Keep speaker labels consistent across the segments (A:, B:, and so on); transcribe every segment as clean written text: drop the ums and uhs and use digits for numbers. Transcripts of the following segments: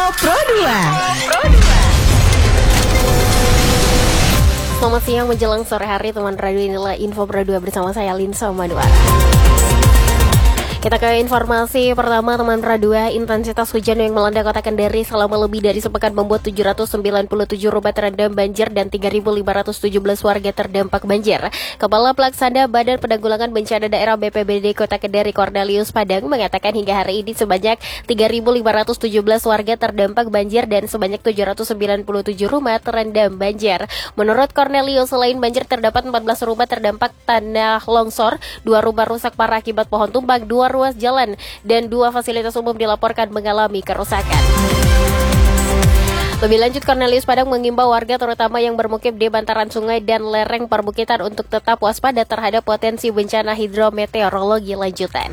A: Pro 2.
B: Selamat siang menjelang sore hari teman radio, inilah Info Pro 2 bersama saya Linsa Madwara. Kita ke informasi pertama teman radio. Intensitas hujan yang melanda kota Kendari selama lebih dari sepekan membuat 797 rumah terendam banjir dan 3.517 warga terdampak banjir. Kepala Pelaksana Badan Penanggulangan Bencana Daerah BPBD Kota Kendari Cornelius Padang mengatakan hingga hari ini sebanyak 3.517 warga terdampak banjir dan sebanyak 797 rumah terendam banjir. Menurut Cornelius, selain banjir terdapat 14 rumah terdampak tanah longsor, 2 rumah rusak parah akibat pohon tumbang, 2 ruas jalan, dan 2 fasilitas umum dilaporkan mengalami kerusakan. Lebih lanjut, Cornelius Padang mengimbau warga terutama yang bermukim di bantaran sungai dan lereng perbukitan untuk tetap waspada terhadap potensi bencana hidrometeorologi lanjutan.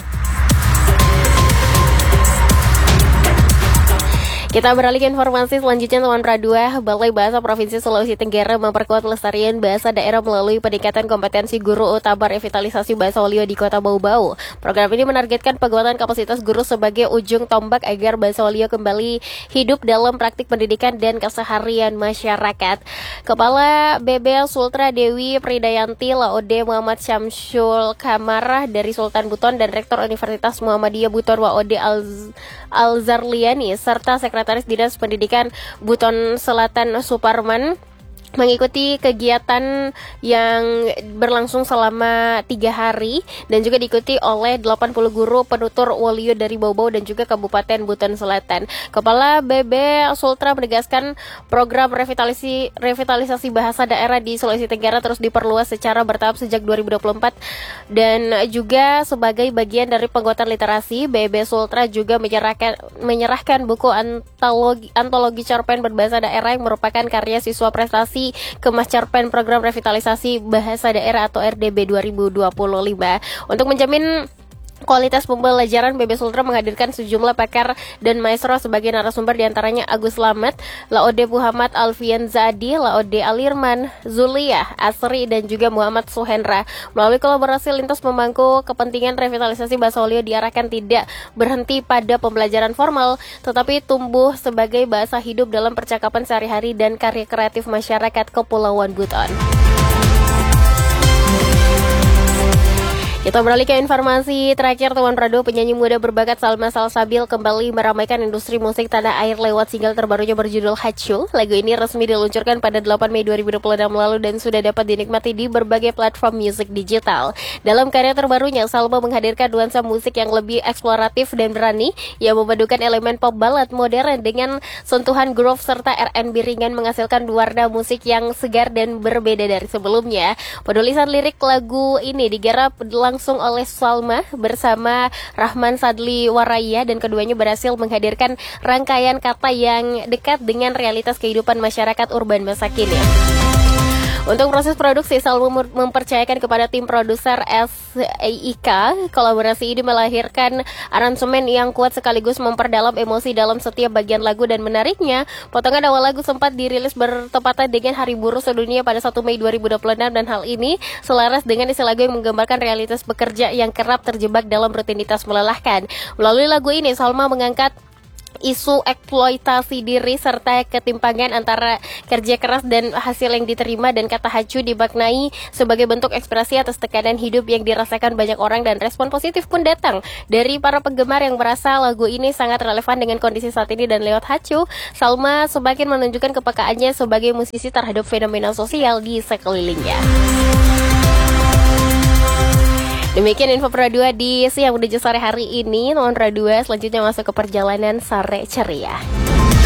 B: Kita beralih ke informasi selanjutnya teman radio. Balai Bahasa Provinsi Sulawesi Tenggara memperkuat pelestarian bahasa daerah melalui peningkatan kompetensi guru utama revitalisasi bahasa Olio di Kota Bau-Bau. Program ini menargetkan penguatan kapasitas guru sebagai ujung tombak agar bahasa Olio kembali hidup dalam praktik pendidikan dan keseharian masyarakat. Kepala BB Sultra Dewi Pridayanti Laode Muhammad Syamsul Kamarah dari Sultan Buton dan Rektor Universitas Muhammadiyah Buton Waode Al-Zarliani serta Sekretaris Dinas Pendidikan Buton Selatan Suparman mengikuti kegiatan yang berlangsung selama 3 hari dan juga diikuti oleh 80 guru penutur Wolio dari Bau-Bau dan juga Kabupaten Buton Selatan. Kepala BB Sultra menegaskan program revitalisasi bahasa daerah di Sulawesi Tenggara terus diperluas secara bertahap sejak 2024 dan juga sebagai bagian dari penguatan literasi, BB Sultra juga menyerahkan buku antologi cerpen berbahasa daerah yang merupakan karya siswa prestasi Kemas Cerpen Program Revitalisasi Bahasa Daerah atau RDB 2025. Untuk menjamin kualitas pembelajaran, BB Sultra menghadirkan sejumlah pakar dan maestro sebagai narasumber, diantaranya Agus Lamet, Laode Muhammad Alfian Zadi, Laode Alirman, Zuliah Asri, dan juga Muhammad Suhendra. Melalui kolaborasi lintas pemangku kepentingan, revitalisasi bahasa Olio diarahkan tidak berhenti pada pembelajaran formal, tetapi tumbuh sebagai bahasa hidup dalam percakapan sehari-hari dan karya kreatif masyarakat Kepulauan Buton. Kita beralih ke informasi terakhir teman radio. Penyanyi muda berbakat Salma Salsabil kembali meramaikan industri musik tanah air lewat single terbarunya berjudul Hachu. Lagu ini resmi diluncurkan pada 8 Mei 2026 lalu dan sudah dapat dinikmati di berbagai platform musik digital. Dalam karya terbarunya, Salma menghadirkan nuansa musik yang lebih eksploratif dan berani yang memadukan elemen pop ballad modern dengan sentuhan groove serta R&B ringan, menghasilkan warna musik yang segar dan berbeda dari sebelumnya. Penulisan lirik lagu ini digarap langsung oleh Salma bersama Rahman Sadli Waraya dan keduanya berhasil menghadirkan rangkaian kata yang dekat dengan realitas kehidupan masyarakat urban masa kini. Untuk proses produksi, Salma mempercayakan kepada tim produser SAIK. Kolaborasi ini melahirkan aransemen yang kuat sekaligus memperdalam emosi dalam setiap bagian lagu, dan menariknya, potongan awal lagu sempat dirilis bertepatan dengan Hari Buruh Sedunia pada 1 Mei 2026 dan hal ini selaras dengan isi lagu yang menggambarkan realitas bekerja yang kerap terjebak dalam rutinitas melelahkan. Melalui lagu ini, Salma mengangkat isu eksploitasi diri serta ketimpangan antara kerja keras dan hasil yang diterima, dan kata hacu dimaknai sebagai bentuk ekspresi atas tekanan hidup yang dirasakan banyak orang, dan respon positif pun datang dari para penggemar yang merasa lagu ini sangat relevan dengan kondisi saat ini. Dan lewat hacu, Salma semakin menunjukkan kepekaannya sebagai musisi terhadap fenomena sosial di sekelilingnya. Demikian Info Pro 2 di siang menuju sore hari ini. Non Radio selanjutnya masuk ke perjalanan sore ceria.